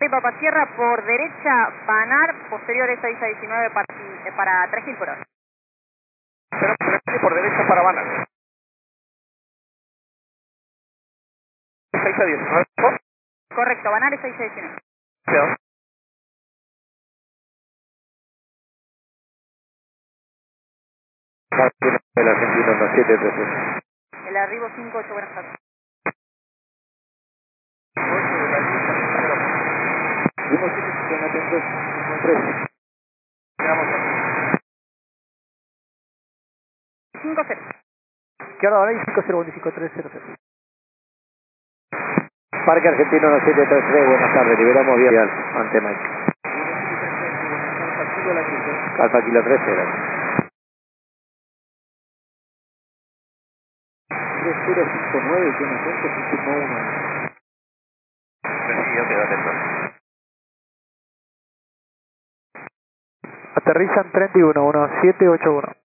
Papa Sierra, por derecha, Banar, posterior es 6 a 19 para 3.000 por hora. Pero por derecha para Banar. 6 a 19. Correcto, Banar es 6 a 19. Cuidado. El argentino 733. El arribo 58, buenas tardes. Vimos que se están atentos con 3. Quedamos aquí. 50. ¿Qué hora hay? 5025-300. Parque Argentino 733, buenas tardes, liberamos vial ante Mike. Alfa Kilo 13 era. 3059, tiene atento, confirmó 1. Recibido, quedó atento. Aterrizan 31, 1781.